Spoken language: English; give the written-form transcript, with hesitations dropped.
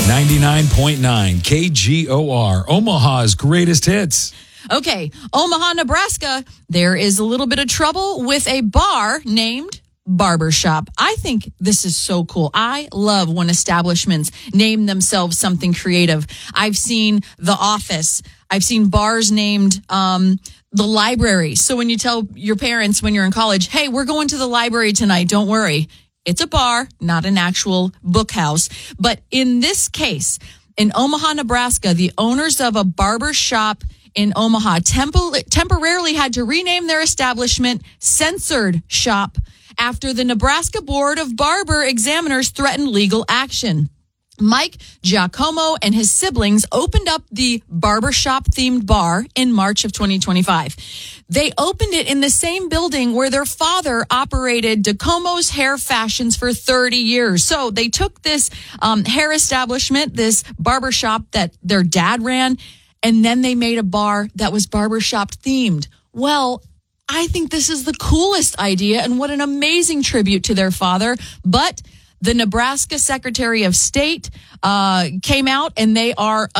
99.9 KGOR, Omaha's greatest hits. Okay, Omaha, Nebraska, there is a little bit of trouble with a bar named Barbershop. I think this is so cool. I love when establishments name themselves something creative. I've seen The Office. I've seen bars named the library. So when you tell your parents when you're in college, hey, we're going to the library tonight, don't worry. It's a bar, not an actual book house. But in this case, in Omaha, Nebraska, the owners of a barber shop in Omaha temporarily had to rename their establishment Censored Shop after the Nebraska Board of Barber Examiners threatened legal action. Mike Giacomo and his siblings opened up the barbershop-themed bar in March of 2025. They opened it in the same building where their father operated DeComo's Hair Fashions for 30 years. So they took this hair establishment, this barbershop that their dad ran, and then they made a bar that was barbershop-themed. Well, I think this is the coolest idea, and what an amazing tribute to their father. But the Nebraska Secretary of State came out, and they are